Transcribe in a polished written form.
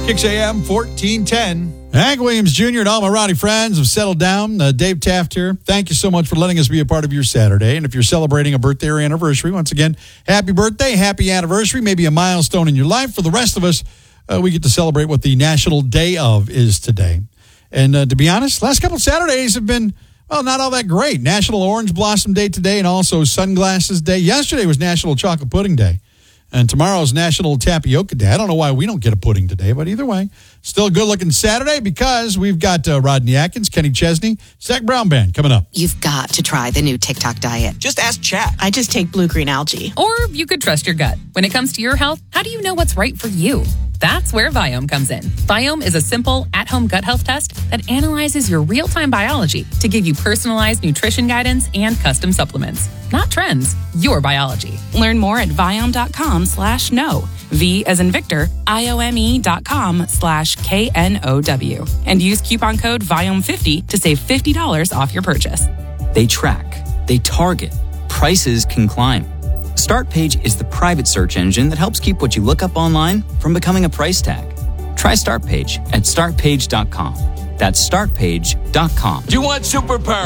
Kicks AM 1410. Hank Williams Jr. and all my rowdy friends have settled down. Dave Taft here. Thank you so much for letting us be a part of your Saturday. And if you're celebrating a birthday or anniversary, once again, happy birthday, happy anniversary, maybe a milestone in your life. For the rest of us, we get to celebrate what the National Day of is today. And to be honest, last couple of Saturdays have been, well, not all that great. National Orange Blossom Day today and also Sunglasses Day. Yesterday was National Chocolate Pudding Day. And tomorrow's National Tapioca Day. I don't know why we don't get a pudding today, but either way, still a good-looking Saturday because we've got Rodney Atkins, Kenny Chesney, Zach Brown Band coming up. You've got to try the new TikTok diet. Just ask Chat. I just take blue-green algae. Or you could trust your gut. When it comes to your health, how do you know what's right for you? That's where Viome comes in. Viome is a simple, at-home gut health test that analyzes your real-time biology to give you personalized nutrition guidance and custom supplements. Not trends, your biology. Learn more at Viome.com/know. V as in Victor, IOME.com/KNOW. And use coupon code Viome50 to save $50 off your purchase. They track. They target. Prices can climb. StartPage is the private search engine that helps keep what you look up online from becoming a price tag. Try StartPage at startpage.com. That's startpage.com. Do you want superpowers?